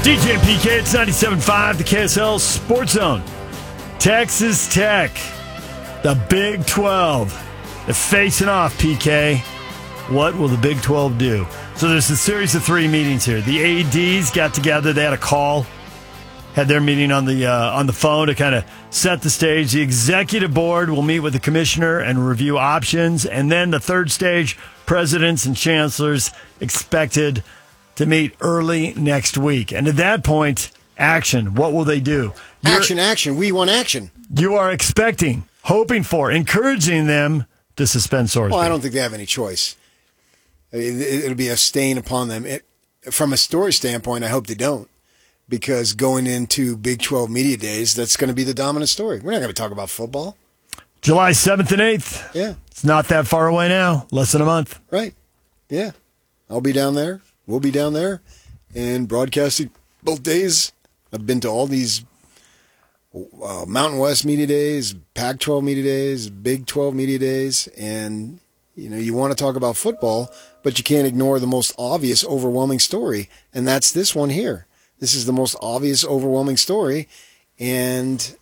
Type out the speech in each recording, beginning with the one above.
DJ and PK, it's 97.5, the KSL Sports Zone. Texas Tech, the Big 12. They're facing off, PK. What will the Big 12 do? So there's a series of 3 meetings here. The ADs got together. They had a call, had their meeting on the phone to kind of set the stage. The executive board will meet with the commissioner and review options. And then the third stage, presidents and chancellors expected to meet early next week. And at that point, action. What will they do? Action. We want action. You are expecting, hoping for, encouraging them to suspend Sorsby. Well, I don't think they have any choice. It'll be a stain upon them. From a story standpoint, I hope they don't. Because going into Big 12 Media Days, that's going to be the dominant story. We're not going to talk about football. July 7th and 8th. Yeah. It's not that far away now. Less than a month. Right. Yeah. I'll be down there. We'll be down there and broadcasting both days. I've been to all these Mountain West Media Days, Pac-12 Media Days, Big 12 Media Days, and you want to talk about football, but you can't ignore the most obvious, overwhelming story, and that's this one here. This is the most obvious, overwhelming story, and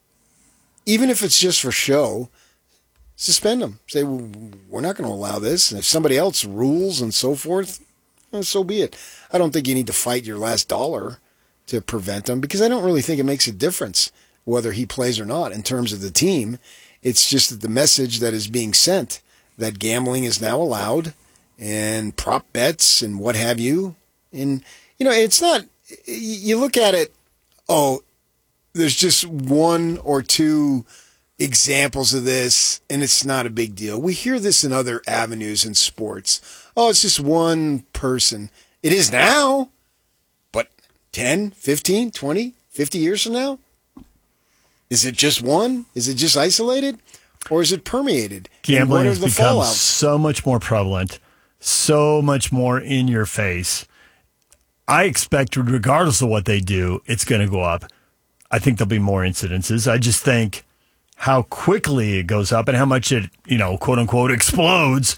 even if it's just for show, suspend them. Say, we're not going to allow this, and if somebody else rules and so forth, so be it. I don't think you need to fight your last dollar to prevent them, because I don't really think it makes a difference whether he plays or not in terms of the team. It's just that the message that is being sent, that gambling is now allowed and prop bets and what have you. And, it's not, you look at it, there's just 1 or 2 examples of this, and it's not a big deal. We hear this in other avenues in sports. It's just one person. It is now, but 10, 15, 20, 50 years from now? Is it just one? Is it just isolated? Or is it permeated? Gambling has become so much more prevalent, so much more in your face. I expect, regardless of what they do, it's going to go up. I think there'll be more incidences. I just think how quickly it goes up and how much it, quote unquote, explodes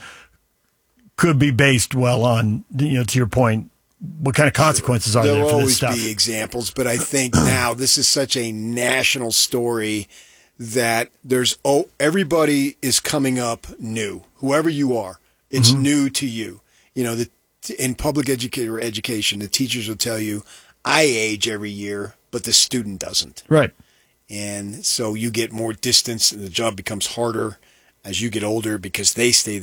could be based well on, to your point, what kind of consequences are there for this stuff? There'll always be examples, but I think now this is such a national story that everybody is coming up new. Whoever you are, it's new to you. In public education, the teachers will tell you, I age every year, but the student doesn't. Right. And so you get more distance, and the job becomes harder as you get older because they stay